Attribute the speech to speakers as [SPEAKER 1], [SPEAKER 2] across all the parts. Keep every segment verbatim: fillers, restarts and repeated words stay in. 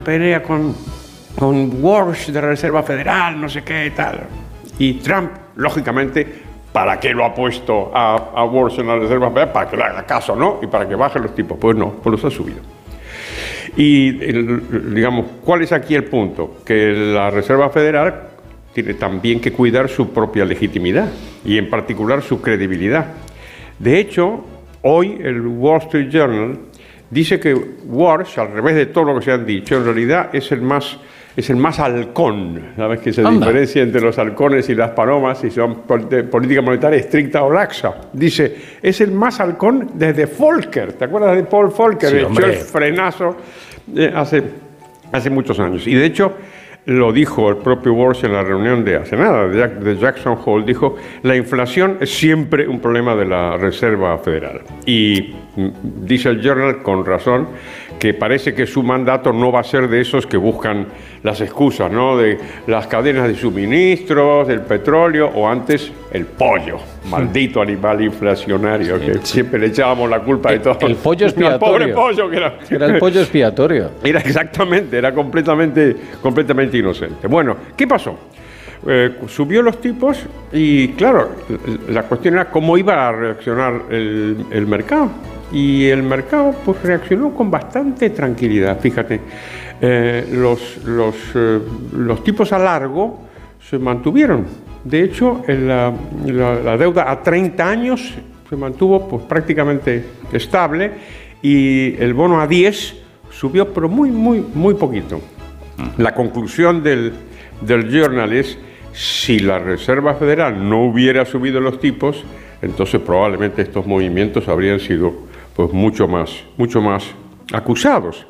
[SPEAKER 1] pelea con, con Walsh de la Reserva Federal, no sé qué y tal. Y Trump, lógicamente, ¿para qué lo ha puesto a, a Walsh en la Reserva Federal? Para que le haga caso, ¿no? Y para que bajen los tipos. Pues no, pues los ha subido. Y, el, digamos, ¿cuál es aquí el punto? Que la Reserva Federal tiene también que cuidar su propia legitimidad y, en particular, su credibilidad. De hecho, hoy el Wall Street Journal dice que Walsh, al revés de todo lo que se han dicho, en realidad es el más, es el más halcón. ¿Sabes que se
[SPEAKER 2] Anda.
[SPEAKER 1] diferencia entre los halcones y las palomas si son de política monetaria estricta o laxa? Dice, es el más halcón desde Volcker. ¿Te acuerdas de Paul Volcker?
[SPEAKER 2] Sí,
[SPEAKER 1] Echó
[SPEAKER 2] hombre.
[SPEAKER 1] el frenazo eh, hace, hace muchos años. Y de hecho, lo dijo el propio Walsh en la reunión de hace nada, de, Jack, de Jackson Hole, dijo, la inflación es siempre un problema de la Reserva Federal. Y mm, dice el Journal, con razón, que parece que su mandato no va a ser de esos que buscan las excusas, ¿no? De las cadenas de suministros, del petróleo, o antes, el pollo, maldito animal inflacionario,
[SPEAKER 2] Sí,
[SPEAKER 1] que
[SPEAKER 2] sí.
[SPEAKER 1] siempre le echábamos la culpa de
[SPEAKER 2] El-
[SPEAKER 1] todo.
[SPEAKER 2] el pollo expiatorio.
[SPEAKER 1] El pobre pollo que era...
[SPEAKER 2] Era el pollo expiatorio.
[SPEAKER 1] Era exactamente, era completamente, completamente inocente. Bueno, ¿qué pasó? Eh, subió los tipos y, claro, la cuestión era cómo iba a reaccionar el, el mercado. Y el mercado, pues, reaccionó con bastante tranquilidad. Fíjate, eh, los, los, eh, los tipos a largo se mantuvieron. De hecho, en la, la, la deuda a treinta años se mantuvo, pues, prácticamente estable, y el bono a diez subió, pero muy, muy, muy poquito. La conclusión del, del Journal es, si la Reserva Federal no hubiera subido los tipos, entonces probablemente estos movimientos habrían sido, pues, mucho más, mucho más acusados.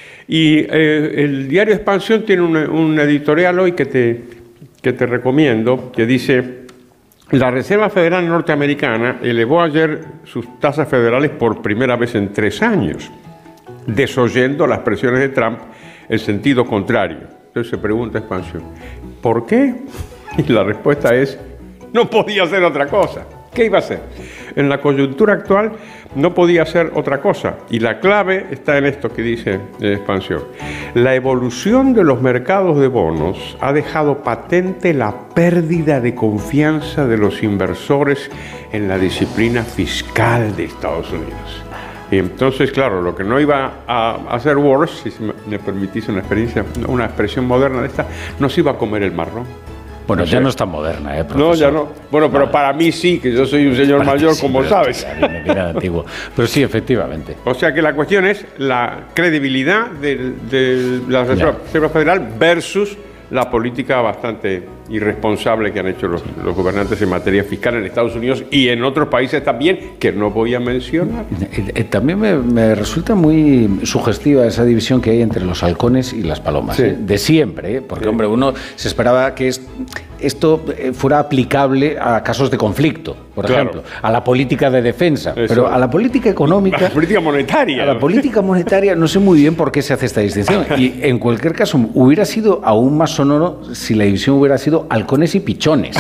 [SPEAKER 1] Y eh, el diario Expansión tiene un, un editorial hoy que te, que te recomiendo, que dice: la Reserva Federal norteamericana elevó ayer sus tasas federales por primera vez en tres años, desoyendo las presiones de Trump en sentido contrario. Entonces se pregunta Expansión, ¿por qué? Y la respuesta es, no podía hacer otra cosa. ¿Qué iba a hacer? En la coyuntura actual no podía hacer otra cosa. Y la clave está en esto que dice Expansión. La evolución de los mercados de bonos ha dejado patente la pérdida de confianza de los inversores en la disciplina fiscal de Estados Unidos. Y entonces, claro, lo que no iba a hacer Walsh, si me permitís una experiencia, una expresión moderna de esta, no se iba a comer el marrón.
[SPEAKER 2] Bueno,
[SPEAKER 1] O
[SPEAKER 2] ya
[SPEAKER 1] sea,
[SPEAKER 2] no es tan moderna, ¿eh, profesor?
[SPEAKER 1] No, ya no. Bueno, pero para mí sí, que yo soy un señor
[SPEAKER 2] Para ti
[SPEAKER 1] mayor,
[SPEAKER 2] sí,
[SPEAKER 1] como
[SPEAKER 2] pero
[SPEAKER 1] sabes.
[SPEAKER 2] ya viene- viene de antiguo. Pero sí, efectivamente.
[SPEAKER 1] O sea que la cuestión es la credibilidad de, de la Reserva
[SPEAKER 2] Ya.
[SPEAKER 1] Reserva Federal versus la política bastante irresponsable que han hecho los, los gobernantes en materia fiscal en Estados Unidos y en otros países también, que no voy a mencionar.
[SPEAKER 2] Eh, eh, También me, me resulta muy sugestiva esa división que hay entre los halcones y las palomas.
[SPEAKER 1] Sí.
[SPEAKER 2] ¿eh? De siempre, ¿eh? Porque,
[SPEAKER 1] Sí.
[SPEAKER 2] hombre, uno se esperaba que es- esto eh, fuera aplicable a casos de conflicto, por
[SPEAKER 1] Claro.
[SPEAKER 2] ejemplo, a la política de defensa,
[SPEAKER 1] Eso.
[SPEAKER 2] pero a la política económica...
[SPEAKER 1] La política monetaria.
[SPEAKER 2] A la política monetaria no sé muy bien por qué se hace esta distinción. Y en cualquier caso, hubiera sido aún más sonoro si la división hubiera sido halcones y pichones.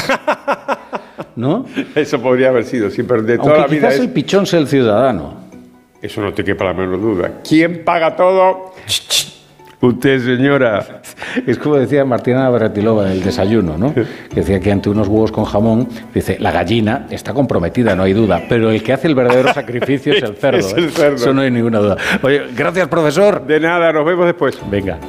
[SPEAKER 2] ¿No?
[SPEAKER 1] Eso podría haber sido, sí, pero de toda
[SPEAKER 2] Aunque
[SPEAKER 1] la vida
[SPEAKER 2] quizás
[SPEAKER 1] es...
[SPEAKER 2] el pichón sea el ciudadano.
[SPEAKER 1] Eso no te quepa la menor duda. ¿Quién paga todo? Usted, señora.
[SPEAKER 2] Es como decía Martina Navratilova en el desayuno, ¿no? Que decía que ante unos huevos con jamón, dice, la gallina está comprometida, no hay duda, pero el que hace el verdadero sacrificio es el cerdo.
[SPEAKER 1] Es el
[SPEAKER 2] ¿eh?
[SPEAKER 1] cerdo.
[SPEAKER 2] Eso no hay ninguna duda. Oye, gracias, profesor.
[SPEAKER 1] De nada, nos vemos después.
[SPEAKER 2] Venga.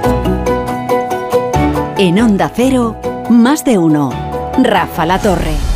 [SPEAKER 3] En Onda Cero, más de uno. Rafa La Torre.